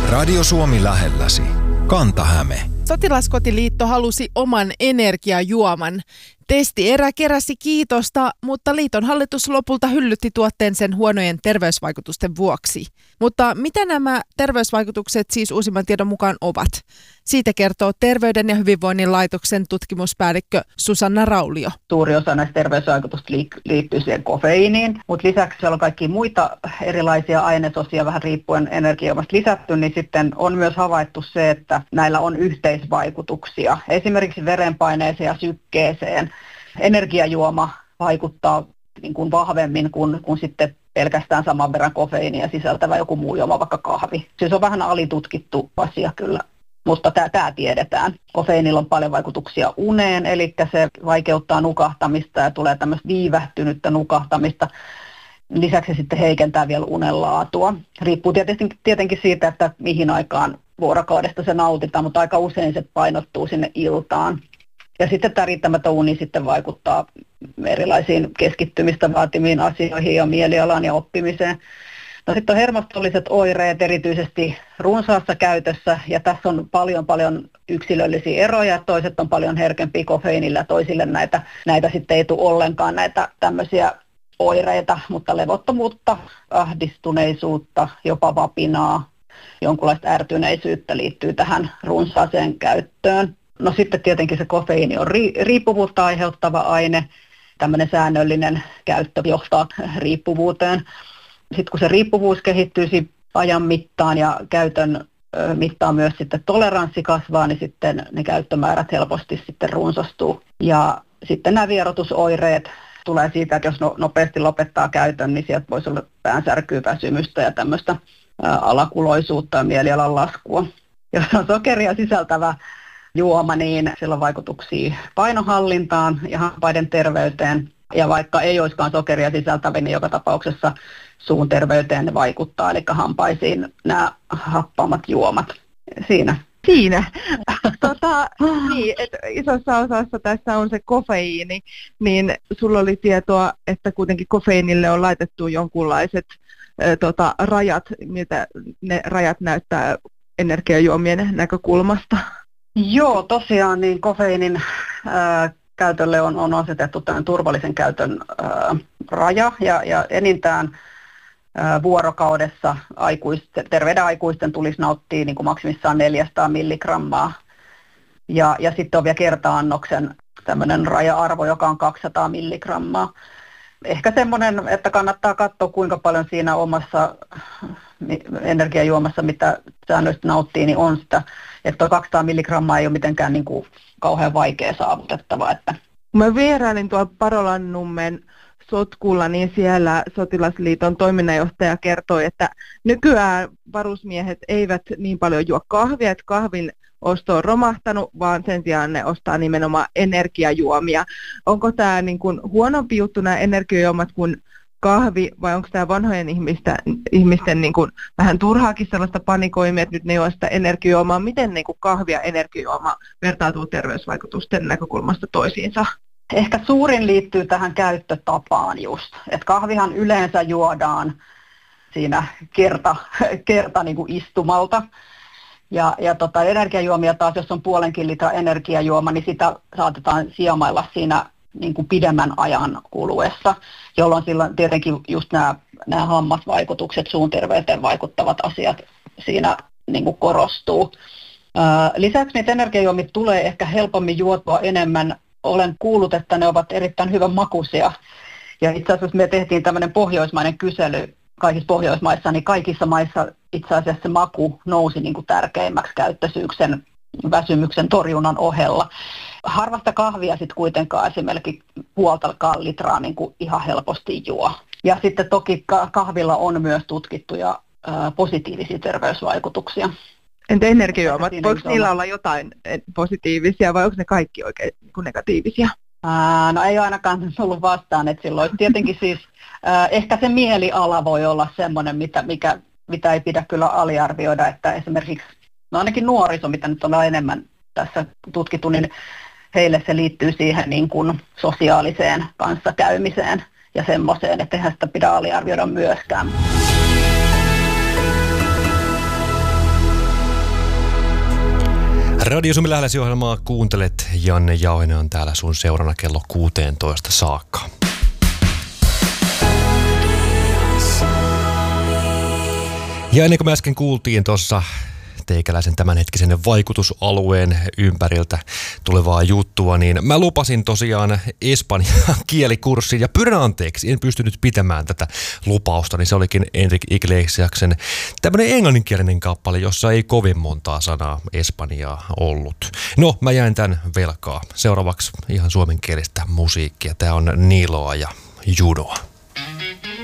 Radio Suomi lähelläsi. Kanta-Häme. Sotilaskotiliitto halusi oman energiajuoman. Testierä keräsi kiitosta, mutta liiton hallitus lopulta hyllytti tuotteen sen huonojen terveysvaikutusten vuoksi. Mutta mitä nämä terveysvaikutukset siis uusimman tiedon mukaan ovat? Siitä kertoo Terveyden ja hyvinvoinnin laitoksen tutkimuspäällikkö Susanna Raulio. Suuri osa näistä terveysvaikutusta liittyy siihen kofeiiniin, mutta lisäksi siellä on kaikkia muita erilaisia ainesosia vähän riippuen energiajuomasta lisätty, niin sitten on myös havaittu se, että näillä on yhteisvaikutuksia. Esimerkiksi verenpaineeseen ja sykkeeseen. Energiajuoma vaikuttaa niin kuin vahvemmin kuin sitten pelkästään saman verran kofeiinia sisältävä joku muu juoma, vaikka kahvi. Siis on vähän alitutkittu asia kyllä, mutta tämä tiedetään. Kofeiinilla on paljon vaikutuksia uneen, eli se vaikeuttaa nukahtamista ja tulee tämmöistä viivähtynyttä nukahtamista. Lisäksi se sitten heikentää vielä unen laatua. Riippuu tietenkin siitä, että mihin aikaan vuorokaudesta se nautitaan, mutta aika usein se painottuu sinne iltaan. Ja sitten tämä riittämätön uni sitten vaikuttaa erilaisiin keskittymistä vaatimiin asioihin ja mielialaan ja oppimiseen. No sitten on hermostolliset oireet erityisesti runsaassa käytössä, ja tässä on paljon yksilöllisiä eroja. Toiset on paljon herkempiä kofeiinilla ja toisille näitä sitten ei tule ollenkaan näitä tämmöisiä oireita, mutta levottomuutta, ahdistuneisuutta, jopa vapinaa, jonkunlaista ärtyneisyyttä liittyy tähän runsaaseen käyttöön. No sitten tietenkin se kofeiini on riippuvuutta aiheuttava aine. Tämmöinen säännöllinen käyttö johtaa riippuvuuteen. Sitten kun se riippuvuus kehittyisi ajan mittaan ja käytön mittaan myös sitten toleranssi kasvaa, niin sitten ne käyttömäärät helposti sitten runsastuu. Ja sitten nämä vierotusoireet tulee siitä, että jos nopeasti lopettaa käytön, niin sieltä voisi olla päänsärkyä, väsymystä ja tämmöistä alakuloisuutta ja mielialan laskua. Jos on sokeria sisältävä juoma, niin sillä on vaikutuksia painonhallintaan ja hampaiden terveyteen. Ja vaikka ei olisikaan sokeria sisältävä, niin joka tapauksessa suun terveyteen ne vaikuttaa, eli hampaisiin nämä happamat juomat. Siinä. Niin, että isossa osassa tässä on se kofeiini, niin sulla oli tietoa, että kuitenkin kofeiinille on laitettu jonkunlaiset rajat, miltä ne rajat näyttää energiajuomien näkökulmasta. Joo, tosiaan niin kofeiinin käytölle on asetettu tämän turvallisen käytön raja ja enintään vuorokaudessa terveiden aikuisten tulisi nauttia niin kuin maksimissaan 400 milligrammaa. Ja sitten on vielä kerta-annoksen tämmöinen raja-arvo, joka on 200 milligrammaa. Ehkä semmoinen, että kannattaa katsoa, kuinka paljon siinä omassa energiajuomassa, mitä säännöllisesti nauttii, niin on sitä. Että 200 milligrammaa ei ole mitenkään niin kuin kauhean vaikea saavutettava. Että. Kun mä vierailin tuolla Parolannummen sotkulla, niin siellä Sotilasliiton toiminnanjohtaja kertoi, että nykyään varusmiehet eivät niin paljon juo kahvia, että kahvin osto on romahtanut, vaan sen sijaan ne ostaa nimenomaan energiajuomia. Onko tämä niin kuin huonompi juttu nämä energiajuomat kuin kahvi, vai onko tämä vanhojen ihmisten niin kuin vähän turhaakin sellaista panikoimia, että nyt ne juo sitä energiajuomaa? Miten niin kuin kahvi ja energiajuoma vertautuu terveysvaikutusten näkökulmasta toisiinsa? Ehkä suurin liittyy tähän käyttötapaan just. Että kahvihan yleensä juodaan siinä kerta niin kuin istumalta. Ja energiajuomia taas, jos on 0,5 litraa energiajuoma, niin sitä saatetaan siemailla siinä niin kuin pidemmän ajan kuluessa, jolloin silloin tietenkin just nämä hammasvaikutukset, suun terveyteen vaikuttavat asiat siinä niin kuin korostuu. Lisäksi niitä energiajuomia tulee ehkä helpommin juotua enemmän. Olen kuullut, että ne ovat erittäin hyvän makuisia. Ja itse asiassa me tehtiin tämmöinen pohjoismainen kysely kaikissa Pohjoismaissa, niin kaikissa maissa itse asiassa se maku nousi niin kuin tärkeimmäksi käyttösyyksen väsymyksen torjunnan ohella. Harvasta kahvia sitten kuitenkaan esimerkiksi 0,5 litraa niin kuin ihan helposti juo. Ja sitten toki kahvilla on myös tutkittuja positiivisia terveysvaikutuksia. Entä energiajuomat? Voiko niillä olla jotain positiivisia vai onko ne kaikki oikein negatiivisia? No ei ainakaan tullut vastaan, että silloin tietenkin siis ehkä se mieliala voi olla semmoinen, mitä ei pidä kyllä aliarvioida, että esimerkiksi ainakin nuoriso, mitä nyt on enemmän tässä tutkittu, niin heille se liittyy siihen niin kuin sosiaaliseen kanssakäymiseen ja semmoiseen, että eihän sitä pidä aliarvioida myöskään. Radio Suomi Lähelläsi-ohjelmaa kuuntelet. Janne Jauhinen on täällä sun seurana kello 16 saakka. Ja ennen kuin me äsken kuultiin tuossa teikäläisen tämänhetkisen vaikutusalueen ympäriltä tulevaa juttua, niin mä lupasin tosiaan espanjan kielikurssin ja pyydän anteeksi, en pystynyt pitämään tätä lupausta, niin se olikin Enrique Iglesiaksen tämmöinen englanninkielinen kappale, jossa ei kovin montaa sanaa espanjaa ollut. No, mä jäin tän velkaa. Seuraavaksi ihan suomenkielistä musiikkia. Tää on Niloa ja Junoa.